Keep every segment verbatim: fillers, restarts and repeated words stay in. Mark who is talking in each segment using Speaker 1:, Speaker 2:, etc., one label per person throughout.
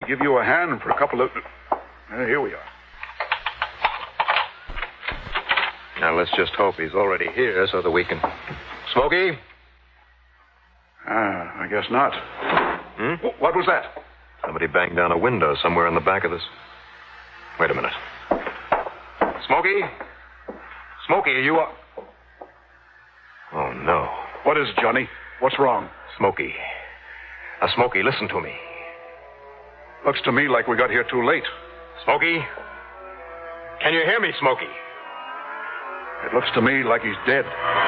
Speaker 1: give you a hand for a couple of... Uh, here we are.
Speaker 2: Now, let's just hope he's already here so that we can... Smokey?
Speaker 1: Ah, I guess not.
Speaker 2: Hmm?
Speaker 1: What was that?
Speaker 2: Somebody banged down a window somewhere in the back of this. Wait a minute. Smokey? Smokey, are you up? Oh, no.
Speaker 1: What is it, Johnny? What's wrong?
Speaker 2: Smokey. Now, Smokey, listen to me.
Speaker 1: Looks to me like we got here too late.
Speaker 2: Smokey? Can you hear me, Smokey?
Speaker 1: It looks to me like he's dead.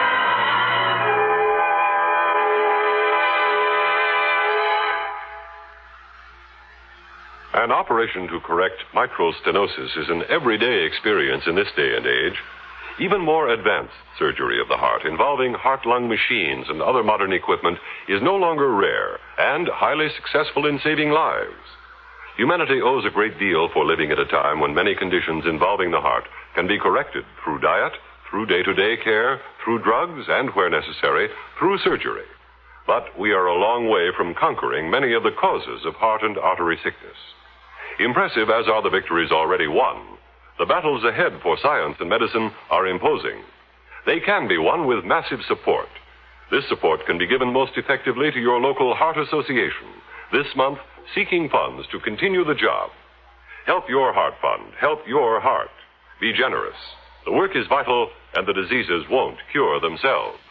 Speaker 3: An operation to correct mitral stenosis is an everyday experience in this day and age. Even more advanced surgery of the heart involving heart-lung machines and other modern equipment is no longer rare and highly successful in saving lives. Humanity owes a great deal for living at a time when many conditions involving the heart can be corrected through diet, through day-to-day care, through drugs, and, where necessary, through surgery. But we are a long way from conquering many of the causes of heart and artery sickness. Impressive as are the victories already won, the battles ahead for science and medicine are imposing. They can be won with massive support. This support can be given most effectively to your local heart association, this month seeking funds to continue the job. Help your heart fund. Help your heart. Be generous. The work is vital, and the diseases won't cure themselves.